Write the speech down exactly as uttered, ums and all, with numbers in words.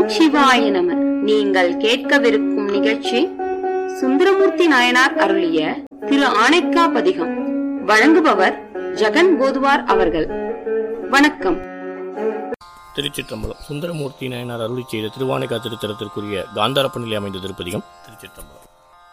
ஓம் சிவாய நம. நீங்கள் கேட்கவிருக்கும் நிகழ்ச்சி சுந்தரமூர்த்தி நாயனார் அருளிய திரு ஆனைக்கா பதிகம். வழங்குபவர் ஜெகன் கோதுவார் அவர்கள். வணக்கம். திருச்சிற்றம்பலம். சுந்தரமூர்த்தி நாயனார் அருளி செய்த திருவானைக்கா திருத்தலத்திற்குரிய காந்தாரப்ப நிலை அமைந்த திருப்பதிகம். திருச்சிற்றம்பலம்.